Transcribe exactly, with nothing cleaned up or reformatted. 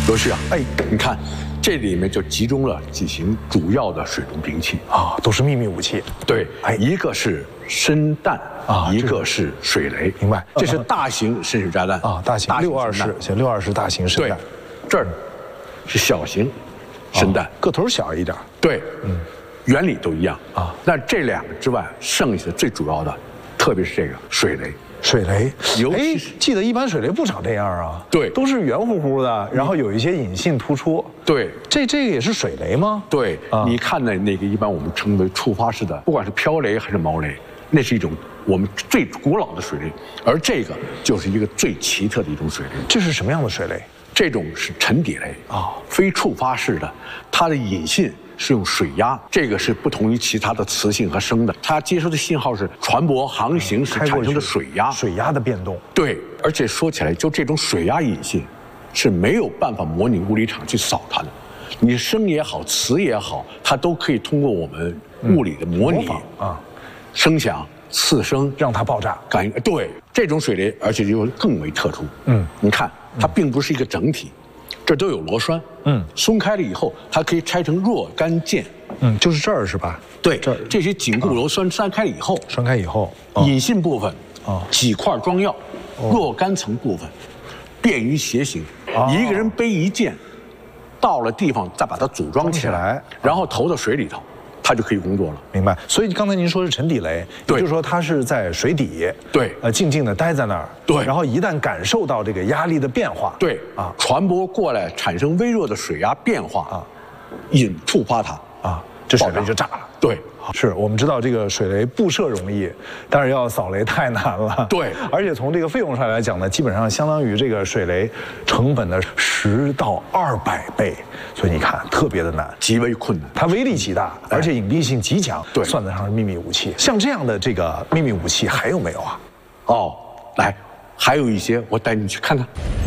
罗旭啊，哎，你看，这里面就集中了几型主要的水中兵器啊，都是秘密武器。 对，哎，一个是深弹啊，一个是水雷。 明白， 这是大型深水炸弹啊，大型六二式，行，六二式大型深弹。 这儿是小型深弹， 个头小一点。 对，嗯，原理都一样啊。那这两个之外，剩下的最主要的，特别是这个水雷。 水雷， 尤其是记得一般水雷不长这样啊， 对， 都是圆乎乎的，然后有一些引信突出。 对， 这这个也是水雷吗？ 对，你看的那个一般我们称为触发式的，不管是飘雷还是毛雷，那是一种我们最古老的水雷，而这个就是一个最奇特的一种水雷。 这是什么样的水雷？ 这种是沉底雷啊，非触发式的，它的引信是用水压，这个是不同于其他的磁性和声的，它接收的信号是船舶航行时产生的水压， 水压的变动。对， 而且说起来，就这种水压引信是没有办法模拟物理场去扫它的，你声也好，磁也好，它都可以通过我们物理的模拟啊，声响、次声让它爆炸感应。对，这种水雷，而且就更为特殊。嗯，你看。它并不是一个整体，这都有螺栓，嗯，松开了以后，它可以拆成若干件， 嗯，就是这儿是吧？ 对，这这些紧固螺栓栓开了以后， 栓开以后， 引信部分，啊，几块装药，若干层部分，便于携行，一个人背一件，到了地方再把它组装起来，然后投到水里头。它就可以工作了， 明白。所以刚才您说是沉底雷，也就是说它是在水底， 对， 呃，静静的待在那儿， 对。 然后一旦感受到这个压力的变化， 对啊，船舶过来产生微弱的水压变化啊，引触发它啊，这水雷就炸了。对，是我们知道这个水雷布设容易，但是要扫雷太难了。对，而且从这个费用上来讲呢，基本上相当于这个水雷成本的十到二百倍，所以你看特别的难，极为困难。它威力极大，而且隐蔽性极强，对，算得上是秘密武器。像这样的这个秘密武器还有没有啊？哦，来，还有一些，我带你去看看。